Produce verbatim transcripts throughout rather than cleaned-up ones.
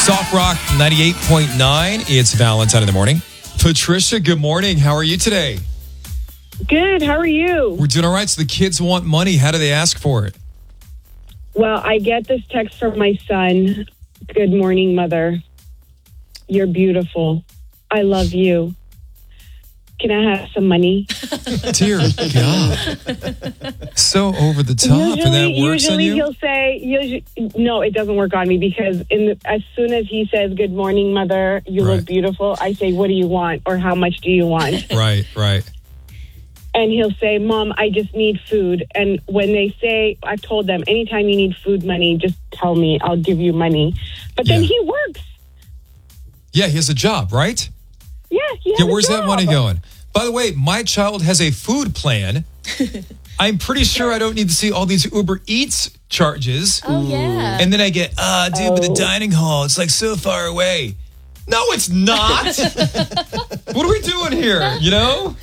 Soft Rock ninety-eight point nine. It's Valentine in the morning. Patricia, good morning. How are you today? Good. How are you? We're doing all right. So the kids want money. How do they ask for it? Well, I get this text from my son. Good morning, Mother. You're beautiful. I love you. Can I have some money? Dear God. So over the top. Usually, and that works usually on you? he'll say, usually, no, it doesn't work on me because in the, as soon as he says, good morning, Mother, you Right. look beautiful, I say, what do you want? Or how much do you want? Right, right. And he'll say, Mom, I just need food. And when they say, I've told them, anytime you need food money, just tell me, I'll give you money. But then Yeah. he works. Yeah, he has a job, right? Yeah, he has Yeah, a where's that job. money going? By the way, my child has a food plan. I'm pretty sure I don't need to see all these Uber Eats charges. Oh, yeah. And then I get, ah, dude, but the Oh. dining hall, it's like so far away. No, it's not. What are we doing here? You know?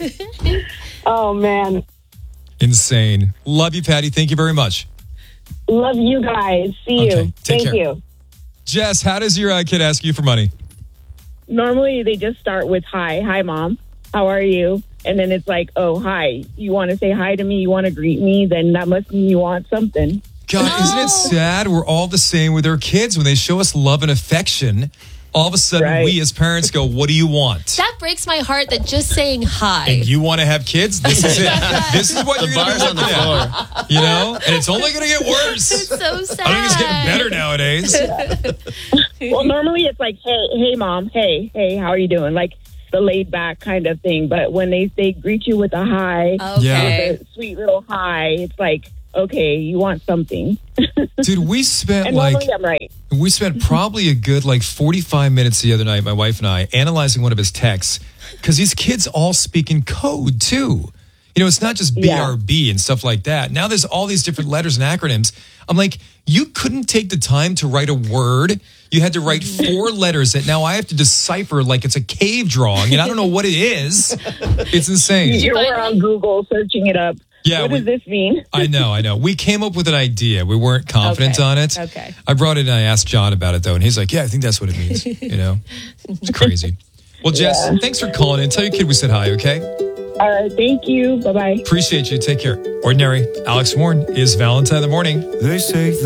Oh, man. Insane. Love you, Patty. Thank you very much. Love you guys. See Okay, you. take Thank care. you. Jess, how does your uh, kid ask you for money? Normally they just start with hi, hi mom, how are you? And then it's like, oh, hi, you want to say hi to me, you want to greet me, then that must mean you want something. God, isn't it sad? We're all the same with our kids. When they show us love and affection, all of a sudden Right. we as parents go, what do you want? That breaks my heart that just saying hi. And you want to have kids? This is it. This is what The you're going to bar's be on the looking floor. at. You know? And it's only going to get worse. It's so sad. I think it's getting better nowadays. Well, normally it's like, hey, hey mom, hey, hey, how are you doing? Like the laid back kind of thing. But when they, they greet you with a hi, Okay. with a sweet little hi, it's like, okay, you want something. Dude, we spent And like, normally I'm right. we spent probably a good like forty-five minutes the other night, my wife and I, analyzing one of his texts. Because these kids all speak in code too. You know, it's not just B R B and stuff like that. Now there's all these different letters and acronyms. I'm like, you couldn't take the time to write a word. You had to write four letters that now I have to decipher like it's a cave drawing, and I don't know what it is. It's insane. You were on Google searching it up. Yeah, what we- does this mean? I know, I know. We came up with an idea. We weren't confident Okay, on it. okay. I brought it and I asked John about it, though, and he's like, yeah, I think that's what it means. You know? It's crazy. Well, Jess, thanks for calling in. Tell your kid we said hi, okay? All right, thank you. Bye-bye. Appreciate you. Take care. Ordinary. Alex Warren is Valentine in the morning. They say